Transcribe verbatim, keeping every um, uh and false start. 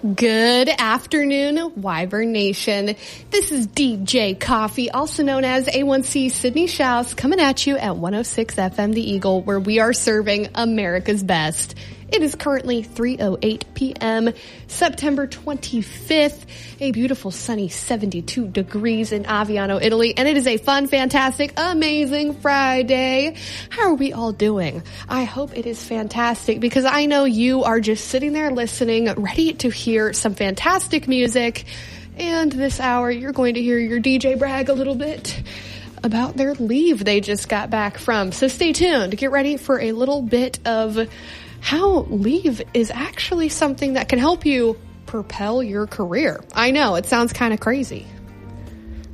Good afternoon, Wyvern Nation. This is D J Coffee, also known as A one C Sydney Shouse, coming at you at one oh six F M The Eagle, where we are serving America's best. It is currently three oh eight p.m., September twenty-fifth, a beautiful sunny seventy-two degrees in Aviano, Italy, and it is a fun, fantastic, amazing Friday. How are we all doing? I hope it is fantastic, because I know you are just sitting there listening, ready to hear some fantastic music, and this hour you're going to hear your D J brag a little bit about their leave they just got back from. So stay tuned. Get ready for a little bit of how leave is actually something that can help you propel your career. I know, it sounds kind of crazy.